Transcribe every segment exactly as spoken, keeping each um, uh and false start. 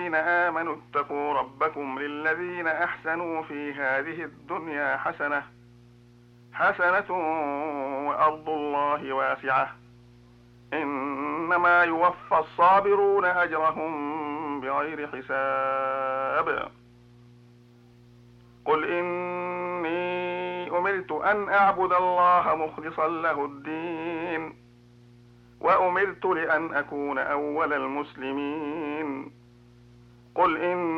الذين آمنوا اتقوا ربكم للذين أحسنوا في هذه الدنيا حسنة حسنة وأرض الله واسعة إنما يوفى الصابرون أجرهم بغير حساب. قل إني أمرت أن أعبد الله مخلصا له الدين وأمرت لأن أكون أول المسلمين. قل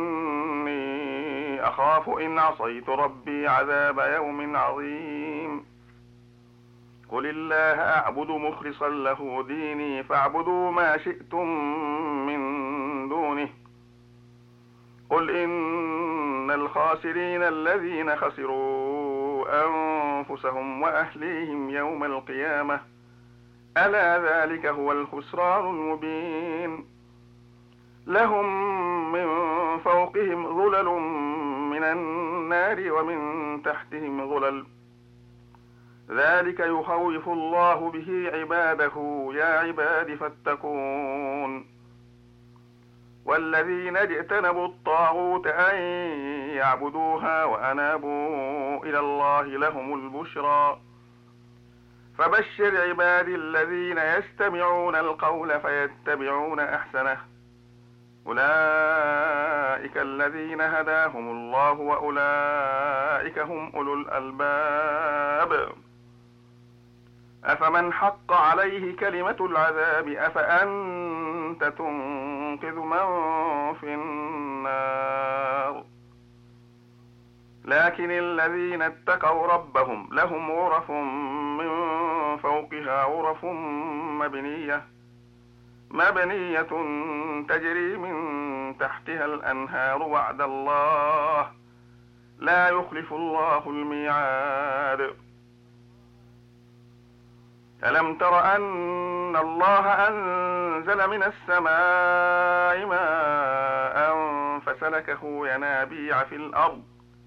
إني أخاف إن عصيت ربي عذاب يوم عظيم. قل الله أعبد مخلصا له ديني فاعبدوا ما شئتم من دونه. قل إن الخاسرين الذين خسروا أنفسهم وأهليهم يوم القيامة ألا ذلك هو الخسران المبين. لهم من فوقهم ظلل من النار ومن تحتهم ظلل ذلك يخوف الله به عباده يا عباد فاتقون. والذين اجتنبوا الطاغوت أن يعبدوها وأنابوا إلى الله لهم البشرى. فبشر عبادي الذين يستمعون القول فيتبعون أحسنه أولئك الذين هداهم الله وأولئك هم أولو الألباب. أفمن حق عليه كلمة العذاب أفأنت تنقذ من في النار. لكن الذين اتقوا ربهم لهم غرف من فوقها غرف مبنية مبنية تجري من تحتها الأنهار وعد الله لا يخلف الله الميعاد. ألم تر أن الله أنزل من السماء ماء فسلكه ينابيع في الأرض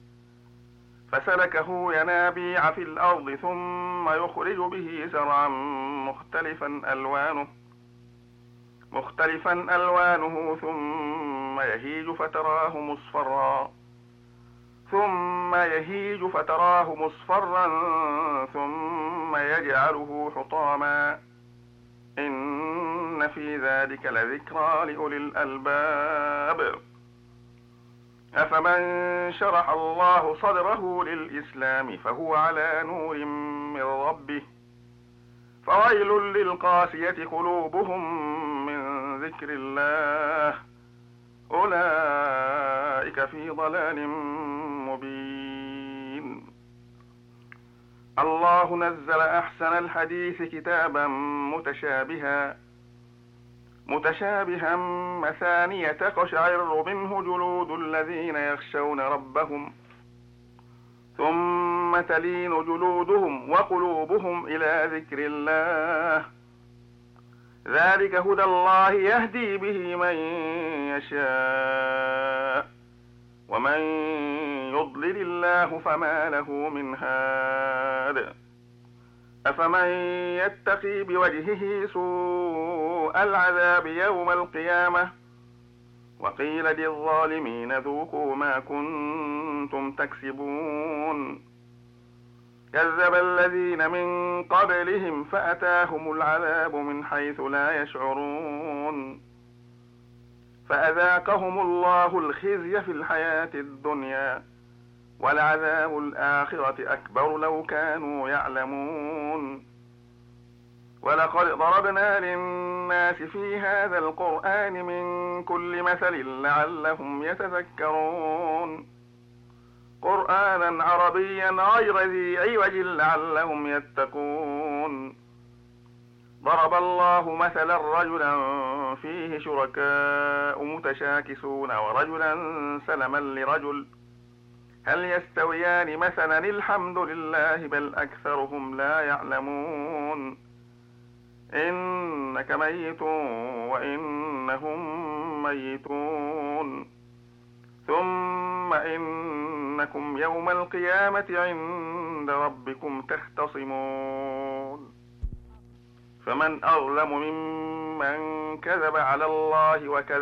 فسلكه ينابيع في الأرض ثم يخرج به زرعا مختلفا ألوانه مختلفا ألوانه ثم يهيج فتراه مصفرا ثم يهيج فتراه مصفرا ثم يجعله حطاما إن في ذلك لذكرى لأولي الألباب. أفمن شرح الله صدره للإسلام فهو على نور من ربه فويل للقاسية قلوبهم من ذكر الله أولئك في ضلال مبين. الله نزل أحسن الحديث كتابا متشابها متشابها مثانية تقشعر منه جلود الذين يخشون ربهم ثم تلين جلودهم وقلوبهم إلى ذكر الله ذلك هدى الله يهدي به من يشاء ومن يضلل الله فما له من هاد. أفمن يتقي بوجهه سوء العذاب يوم القيامة وقيل للظالمين ذوقوا ما كنتم تكسبون. كذب الذين من قبلهم فأتاهم العذاب من حيث لا يشعرون فأذاقهم الله الخزي في الحياة الدنيا ولعذاب الآخرة أكبر لو كانوا يعلمون. ولقد ضربنا للناس في هذا القرآن من كل مثل لعلهم يتذكرون قرآنا عربيا غير ذي عوج لعلهم يتقون. ضرب الله مثلا رجلا فيه شركاء متشاكسون ورجلا سلما لرجل هل يستويان مثلا الحمد لله بل أكثرهم لا يعلمون. إنك ميت وإنهم ميتون ثم إنكم يوم القيامة عند ربكم تختصمون. فمن أظلم ممن كذب على الله وكذب